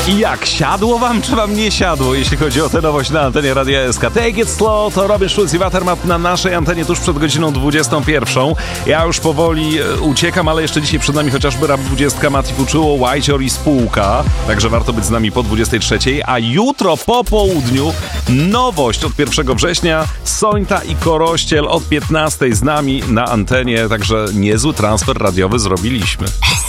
I jak? Siadło wam, czy wam nie siadło, jeśli chodzi o tę nowość na antenie Radia SK? Take It Slow to Robin Schulz i Watermat na naszej antenie tuż przed godziną 21. Ja już powoli uciekam, ale jeszcze dzisiaj przed nami chociażby Rap 20, Mati Fuczuło, Whitehall i spółka. Także warto być z nami po 23. A jutro po południu nowość od 1 września. Sońta i Korościel od 15 z nami na antenie. Także niezły transfer radiowy zrobiliśmy.